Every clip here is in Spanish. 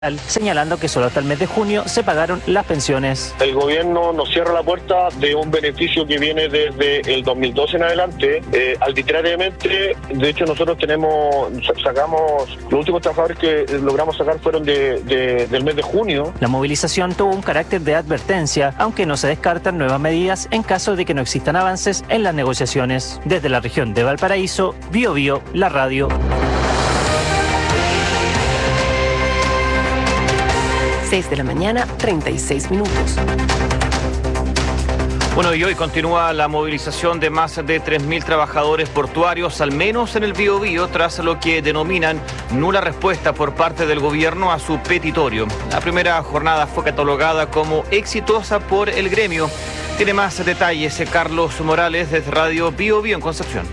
señalando que solo hasta el mes de junio se pagaron las pensiones. El gobierno nos cierra la puerta de un beneficio que viene desde el 2012 en adelante. Arbitrariamente, de hecho nosotros sacamos, los últimos trabajadores que logramos sacar fueron del mes de junio. La movilización tuvo un carácter de advertencia, aunque no se descartan nuevas medidas en caso de que no existan avances en las negociaciones. Desde la región de Valparaíso, Biobío, la radio. 6 de la mañana, 36 minutos. Bueno, y hoy continúa la movilización de más de 3.000 trabajadores portuarios, al menos en el Biobío, tras lo que denominan nula respuesta por parte del gobierno a su petitorio. La primera jornada fue catalogada como exitosa por el gremio. Tiene más detalles Carlos Morales desde Radio Biobío en Concepción.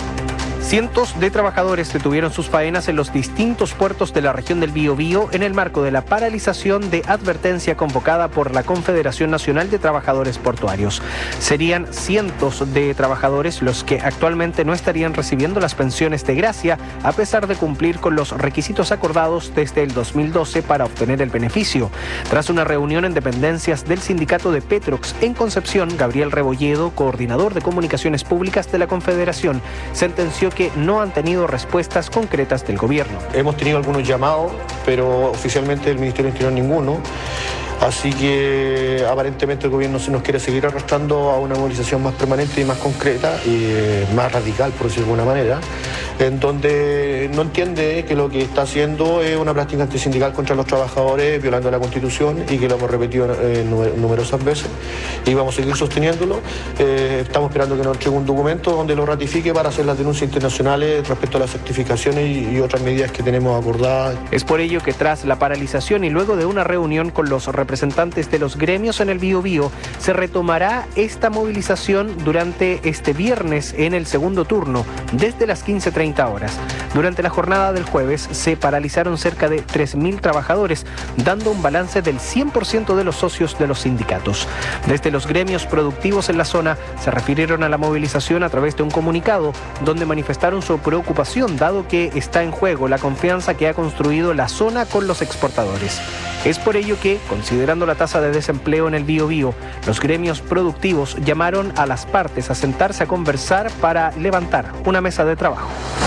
Cientos de trabajadores detuvieron sus faenas en los distintos puertos de la región del Biobío en el marco de la paralización de advertencia convocada por la Confederación Nacional de Trabajadores Portuarios. Serían cientos de trabajadores los que actualmente no estarían recibiendo las pensiones de gracia a pesar de cumplir con los requisitos acordados desde el 2012 para obtener el beneficio. Tras una reunión en dependencias del sindicato de Petrox en Concepción, Gabriel Rebolledo, coordinador de comunicaciones públicas de la Confederación, sentenció que no han tenido respuestas concretas del gobierno. Hemos tenido algunos llamados, pero oficialmente el Ministerio del Interior ninguno. Así que aparentemente el gobierno se nos quiere seguir arrastrando a una movilización más permanente y más concreta y más radical, por decirlo de alguna manera, en donde no entiende que lo que está haciendo es una práctica antisindical contra los trabajadores, violando la Constitución, y que lo hemos repetido numerosas veces y vamos a seguir sosteniéndolo. Estamos esperando que nos entregue un documento donde lo ratifique para hacer las denuncias internacionales respecto a las certificaciones y otras medidas que tenemos acordadas. Es por ello que tras la paralización y luego de una reunión con los representantes de los gremios en el Biobío, se retomará esta movilización durante este viernes en el segundo turno, desde las 15:30 horas. Durante la jornada del jueves se paralizaron cerca de 3.000 trabajadores, dando un balance del 100% de los socios de los sindicatos. Desde los gremios productivos en la zona se refirieron a la movilización a través de un comunicado, donde manifestaron su preocupación, dado que está en juego la confianza que ha construido la zona con los exportadores. Es por ello que, considerando la tasa de desempleo en el Biobío, los gremios productivos llamaron a las partes a sentarse a conversar para levantar una mesa de trabajo.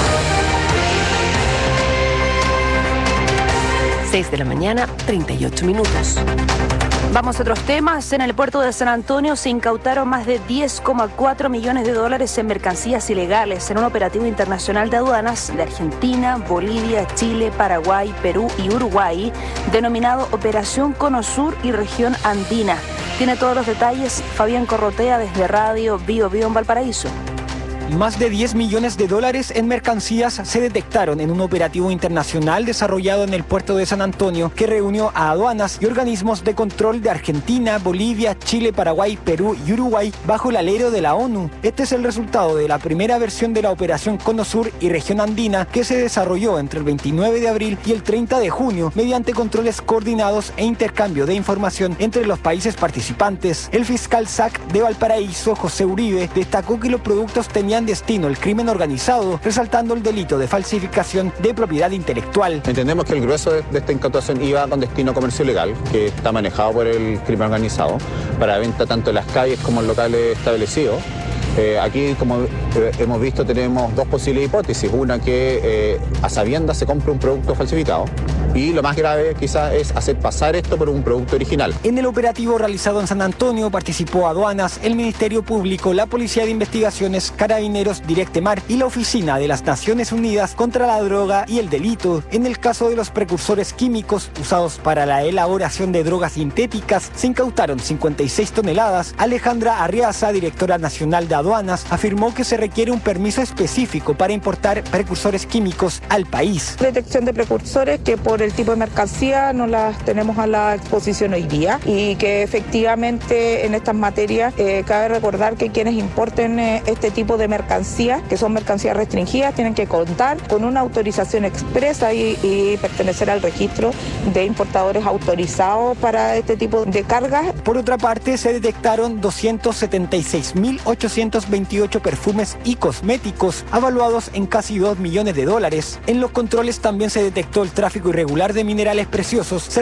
6 de la mañana, 38 minutos. Vamos a otros temas. En el puerto de San Antonio se incautaron más de 10,4 millones de dólares en mercancías ilegales en un operativo internacional de aduanas de Argentina, Bolivia, Chile, Paraguay, Perú y Uruguay, denominado Operación Cono Sur y Región Andina. Tiene todos los detalles Fabián Corrotea desde Radio Biobío en Valparaíso. Más de 10 millones de dólares en mercancías se detectaron en un operativo internacional desarrollado en el puerto de San Antonio que reunió a aduanas y organismos de control de Argentina, Bolivia, Chile, Paraguay, Perú y Uruguay bajo el alero de la ONU. Este es el resultado de la primera versión de la Operación Cono Sur y Región Andina que se desarrolló entre el 29 de abril y el 30 de junio mediante controles coordinados e intercambio de información entre los países participantes. El fiscal SAC de Valparaíso, José Uribe, destacó que los productos tenían destino el crimen organizado, resaltando el delito de falsificación de propiedad intelectual. Entendemos que el grueso de esta incautación iba con destino comercio ilegal, que está manejado por el crimen organizado, para venta tanto en las calles como en locales establecidos. Aquí, como hemos visto, tenemos dos posibles hipótesis. Una, que a sabiendas se compre un producto falsificado. Y lo más grave quizás es hacer pasar esto por un producto original. En el operativo realizado en San Antonio participó aduanas, el Ministerio Público, la Policía de Investigaciones, Carabineros, Directemar y la Oficina de las Naciones Unidas contra la Droga y el Delito. En el caso de los precursores químicos usados para la elaboración de drogas sintéticas, se incautaron 56 toneladas. Alejandra Arriaza, directora nacional de aduanas, afirmó que se requiere un permiso específico para importar precursores químicos al país. Detección de precursores que por el tipo de mercancía no las tenemos a la exposición hoy día y que efectivamente en estas materias cabe recordar que quienes importen este tipo de mercancías, que son mercancías restringidas, tienen que contar con una autorización expresa y pertenecer al registro de importadores autorizados para este tipo de cargas. Por otra parte, se detectaron 276.828 perfumes y cosméticos, avaluados en casi $2 millones. En los controles también se detectó el tráfico irregular irregular de minerales preciosos se